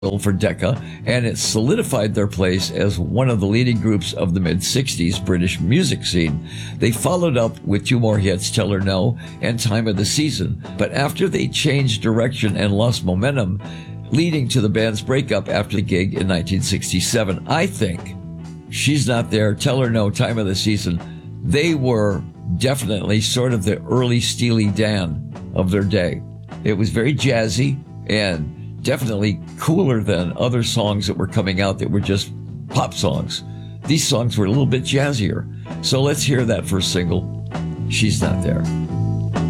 for Decca, and it solidified their place as one of the leading groups of the mid-60s British music scene. They followed up with two more hits, Tell Her No and Time of the Season, but after they changed direction and lost momentum, leading to the band's breakup after the gig in 1967. I think She's Not There, Tell Her No, Time of the Season, they were definitely sort of the early Steely Dan of their day. It was very jazzy and definitely cooler than other songs that were coming out that were just pop songs. These songs were a little bit jazzier. So let's hear that first single, She's Not There.